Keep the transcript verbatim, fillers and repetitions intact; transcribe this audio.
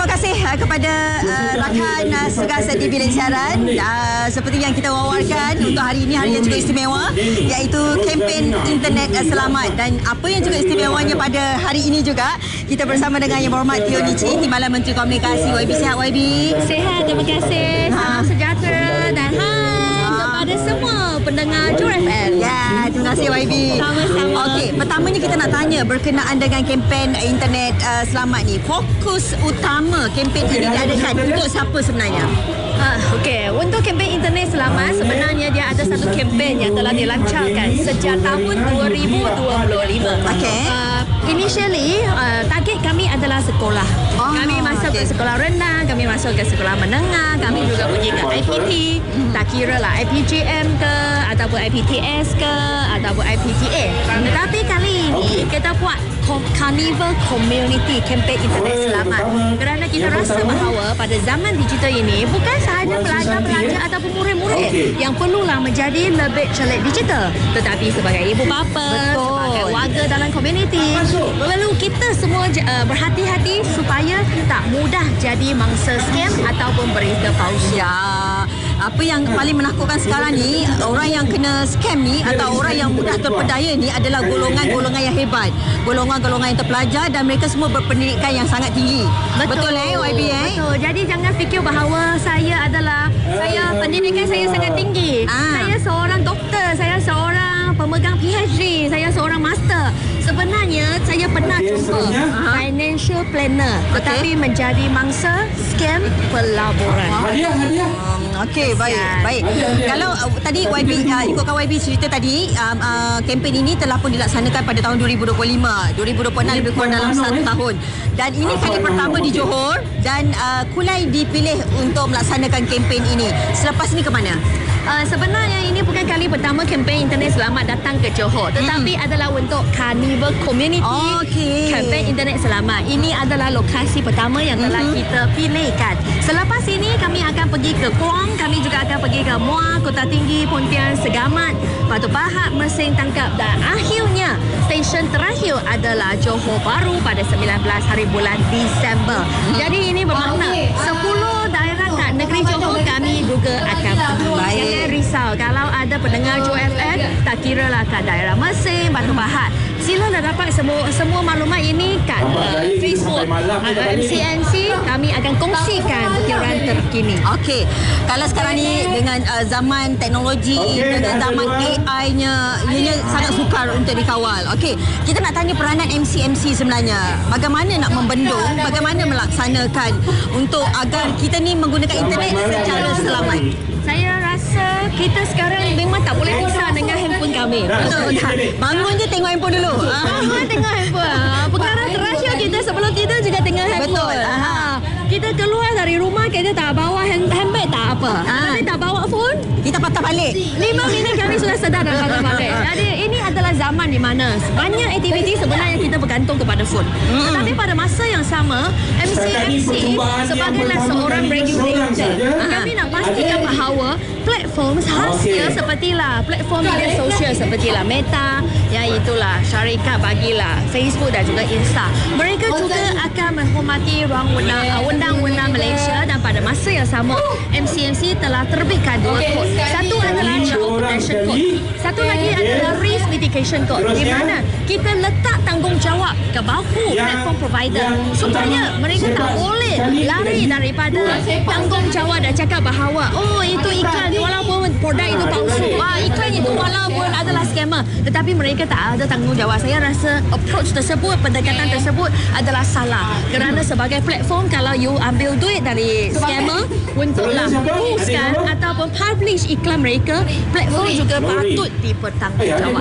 terima kasih uh, kepada uh, rakan uh, Sugasa di bilik siaran. Uh, seperti yang kita wawarkan untuk hari ini, hari yang cukup istimewa, iaitu kempen internet uh, selamat. Dan apa yang cukup istimewanya pada hari ini juga, kita bersama dengan Yang Berhormat Teo Nici, Timbalan Menteri Komunikasi. Y B, sihat Y B? Sihat, terima kasih. Salam sejahtera dan hai kepada semua pendengar Jur F M. Ya, terima kasih Y B. Sama-sama. Okey, pertamanya kita nak tanya berkenaan dengan kempen internet uh, selamat ni. Fokus utama kempen ini diadakan untuk siapa sebenarnya? Uh, Okey, untuk kempen internet selamat, sebenarnya dia ada satu kempen yang telah dilancarkan sejak tahun dua ribu dua puluh lima. Okey. Uh, initially, uh, target kami adalah sekolah. Oh, kami masuk okay. ke sekolah rendah, kami masuk ke sekolah menengah, kami juga pergi ke I P T, tak kira lah I P J M ke, ataupun I P T S ke, ataupun I P T A. Tetapi kali ini kita buat Carnival Community Campaign Internet Selamat, kerana kita rasa bahawa pada zaman digital ini bukan sahaja pelajar-pelajar ataupun murid-murid yang perlulah menjadi lebih celik digital, tetapi sebagai ibu bapa, Betul. sebagai warga dalam komuniti, perlu kita semua uh, berhati-hati supaya tak mudah jadi mangsa scam ataupun berita palsu. Ya, apa yang paling menakutkan sekarang ni, orang yang kena scam ni atau orang yang mudah terpedaya ni adalah golongan-golongan yang hebat, golongan-golongan yang terpelajar, dan mereka semua berpendidikan yang sangat tinggi. Betul, Betul eh Y B eh? Betul. Jadi jangan fikir bahawa saya adalah saya pendidikan saya sangat tinggi. Ah. Saya seorang doktor, saya seorang pemegang P H D, saya seorang master. Sebenarnya saya pernah jumpa financial planner, tetapi okay. menjadi mangsa scam pelaburan. Hadiah, hadiah. Um, Okey, baik, baik. Kalau uh, tadi Y B uh, ikutkan Y B cerita tadi, um, uh, kempen ini telah pun dilaksanakan pada tahun dua ribu dua puluh lima, dua ribu dua puluh enam, lebih kurang dalam satu tahun. Dan ini kali pertama di Johor, dan uh, Kulai dipilih untuk melaksanakan kempen ini. Selepas ini ke mana? Uh, sebenarnya ini bukan kali pertama kempen internet selamat datang ke Johor, tetapi hmm. adalah untuk Carnival Community okay. Kempen internet selamat. Ini adalah lokasi pertama yang telah mm-hmm. kita pilihkan. Selepas ini kami akan pergi ke Kuang, kami juga akan pergi ke Muar, Kota Tinggi, Pontian, Segamat, Batu Pahat, Mersing, Tangkap, dan akhirnya stesen terakhir adalah Johor Bahru pada sembilan belas hari bulan Disember. Hmm. Jadi ini bermakna sepuluh daerah kat negeri Johor kami juga akan pergi. Jangan risau kalau ada pendengar Jur F M, tak kira lah kat daerah Mersing, Batu Pahat, sila dah dapat semua semua maklumat ini kat uh, Facebook uh, M C N C. Kami akan kongsikan perkiraan terkini. Okey, kalau sekarang ni dengan uh, zaman teknologi, okay, dengan zaman A I-nya, ianya sangat sukar untuk dikawal. Okey, kita nak tanya peranan M C M C sebenarnya. Bagaimana nak membendung, bagaimana melaksanakan untuk agar kita ni menggunakan internet secara selamat? Saya rasa kita sekarang memang tak boleh pisah dengan handphone kami. Betul tak? Bangun je tengok handphone dulu. Bangun tengok handphone. Perkara terakhir kita sebelum kita juga tengok handphone. Betul. Ha. Kita keluar dari rumah, kita tak bawa hand, handbag tak apa. Ha. Tapi tak bawa phone, kita patah balik. Lima minit kami sudah sedar dan patah balik. Jadi ini adalah zaman di mana banyak aktiviti sebenarnya kita bergantung kepada phone. Hmm. Tetapi pada masa yang sama, M C M C sebagailah seorang regulator, kami nak pastikan bahawa platform hasil sepertilah platform media sosial sepertilah Meta, yang itulah syarikat bagilah Facebook dan juga Insta. Mereka juga akan menghormati ruang undang, undang-undang Malaysia, dan pada masa yang sama M C M C telah terbitkan dua kod. Satu adalah Child Protection Code, satu lagi adalah Risk Mitigation Code, di mana kita letak tanggungjawab ke bahu platform provider supaya mereka tak boleh lari daripada tanggungjawab dan cakap bahawa oh itu iklan walaupun produk itu palsu, wah iklan itu walaupun adalah scammer, tetapi mereka tak ada tanggungjawab. Saya rasa approach tersebut, pendekatan tersebut adalah salah, kerana sebagai platform, kalau you ambil duit dari scammer untuklah postkan ataupun publish iklan mereka, platform juga patut dipertanggungjawab.